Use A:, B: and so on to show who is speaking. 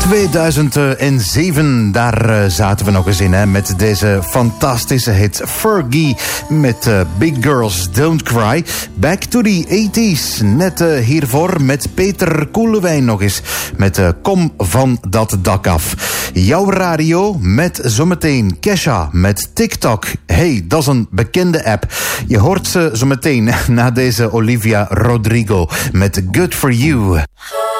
A: 2007, daar zaten we nog eens in, hè, met deze fantastische hit Fergie met Big Girls Don't Cry. Back to the 80s, net hiervoor met Peter Koelewijn nog eens met Kom van dat dak af. Jouw radio met zometeen Kesha met TikTok. Hey, dat is een bekende app. Je hoort ze zometeen na deze Olivia Rodrigo met Good For You.